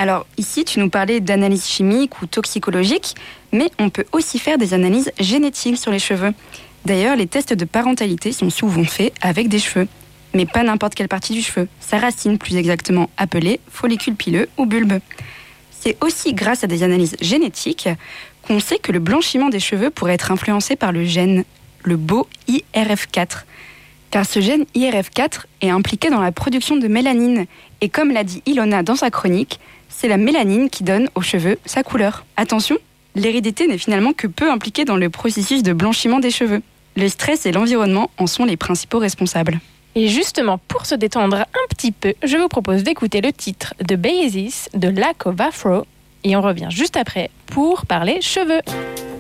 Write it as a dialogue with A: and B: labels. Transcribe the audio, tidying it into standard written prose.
A: Alors ici, tu nous parlais d'analyse chimique ou toxicologique, mais on peut aussi faire des analyses génétiques sur les cheveux. D'ailleurs, les tests de parentalité sont souvent faits avec des cheveux. Mais pas n'importe quelle partie du cheveu, sa racine plus exactement, appelée follicule pileux ou bulbe. C'est aussi grâce à des analyses génétiques qu'on sait que le blanchiment des cheveux pourrait être influencé par le gène, le beau IRF4. Car ce gène IRF4 est impliqué dans la production de mélanine. Et comme l'a dit Ilona dans sa chronique, c'est la mélanine qui donne aux cheveux sa couleur. Attention, l'hérédité n'est finalement que peu impliquée dans le processus de blanchiment des cheveux. Le stress et l'environnement en sont les principaux responsables.
B: Et justement, pour se détendre un petit peu, je vous propose d'écouter le titre de Basis de Lack of Afro. Et on revient juste après pour parler cheveux.